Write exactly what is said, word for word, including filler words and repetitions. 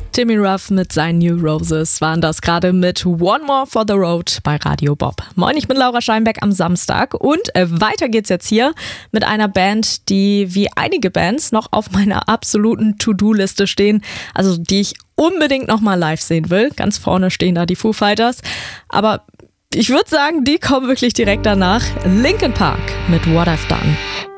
Timmy Ruff mit seinen New Roses waren das gerade mit One More for the Road bei Radio Bob. Moin, ich bin Laura Scheinbeck am Samstag und äh, weiter geht's jetzt hier mit einer Band, die wie einige Bands noch auf meiner absoluten To-Do-Liste stehen, also die ich unbedingt nochmal live sehen will. Ganz vorne stehen da die Foo Fighters, aber ich würde sagen, die kommen wirklich direkt danach. Linkin Park mit What I've Done.